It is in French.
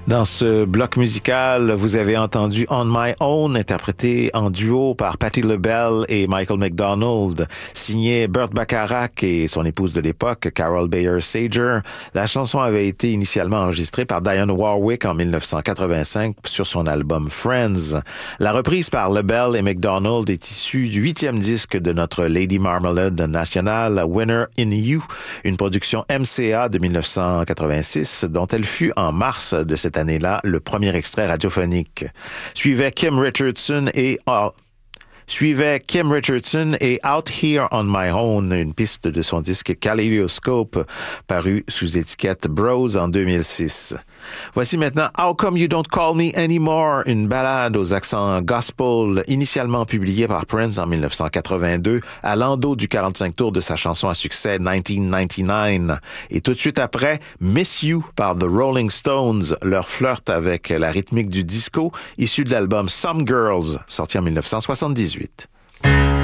Dans ce bloc musical, vous avez entendu On My Own, interprété en duo par Patti LaBelle et Michael McDonald, signé Burt Bacharach et son épouse de l'époque, Carol Bayer Sager. La chanson avait été initialement enregistrée par Dionne Warwick en 1985 sur son album Friends. La reprise par LaBelle et McDonald est issue du 8e disque de notre Lady Marmalade nationale, Winner in You, une production MCA de 1986 dont elle fut en mars de cette année-là le premier extrait radiophonique. Suivait Kim Richardson et Out Here on My Own, une piste de son disque Kaleidoscope, paru sous étiquette Bros en 2006. Voici maintenant How Come You Don't Call Me Anymore, une ballade aux accents gospel, initialement publiée par Prince en 1982, à l'endos du 45 tours de sa chanson à succès 1999. Et tout de suite après, Miss You par The Rolling Stones, leur flirt avec la rythmique du disco, issu de l'album Some Girls, sorti en 1978.